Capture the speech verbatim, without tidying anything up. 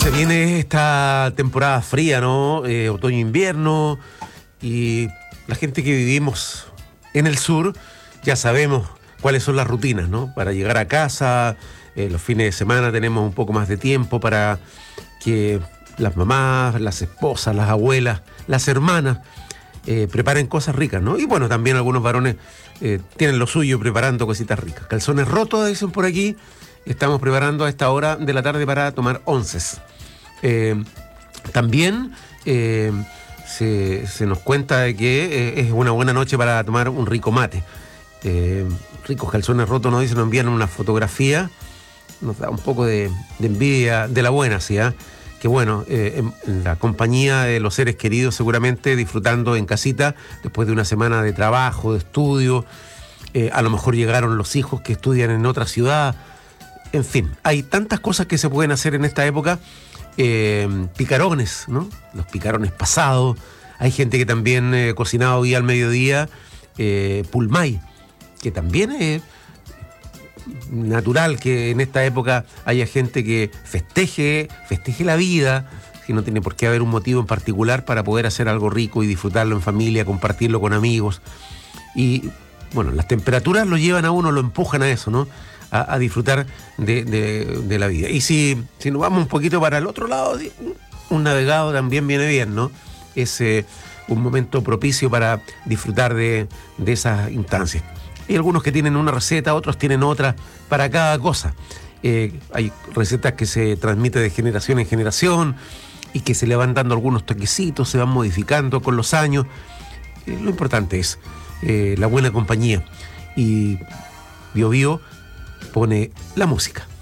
Se viene esta temporada fría, ¿no? Eh, otoño-invierno, y la gente que vivimos en el sur ya sabemos cuáles son las rutinas, ¿no? Para llegar a casa, eh, los fines de semana tenemos un poco más de tiempo para que las mamás, las esposas, las abuelas, las hermanas eh, preparen cosas ricas, ¿no? Y bueno, también algunos varones eh, tienen lo suyo preparando cositas ricas. Calzones rotos, dicen por aquí. Estamos preparando a esta hora de la tarde para tomar onces. Eh, también eh, se, se nos cuenta de que eh, es una buena noche para tomar un rico mate. Eh, ricos calzones rotos, nos dicen, nos envían una fotografía, nos da un poco de, de envidia de la buena, ¿sí? ¿eh? Que bueno, eh, en, en la compañía de los seres queridos, seguramente disfrutando en casita después de una semana de trabajo, de estudio. Eh, a lo mejor llegaron los hijos que estudian en otra ciudad. En fin, hay tantas cosas que se pueden hacer en esta época. Eh, picarones, ¿no? Los picarones pasados. Hay gente que también eh, cocinado hoy al mediodía eh, pulmay, que también es natural que en esta época haya gente que festeje, festeje la vida, que no tiene por qué haber un motivo en particular para poder hacer algo rico y disfrutarlo en familia, compartirlo con amigos. Y bueno, las temperaturas lo llevan a uno, lo empujan a eso, ¿no? A, a disfrutar de, de, de la vida. Y si, si nos vamos un poquito para el otro lado, un navegado también viene bien, ¿no? Es eh, un momento propicio para disfrutar de, de esas instancias. Hay algunos que tienen una receta, otros tienen otra para cada cosa. Eh, hay recetas que se transmiten de generación en generación y que se le van dando algunos toquecitos, se van modificando con los años. Eh, lo importante es eh, la buena compañía. Y Bio Bio pone la música.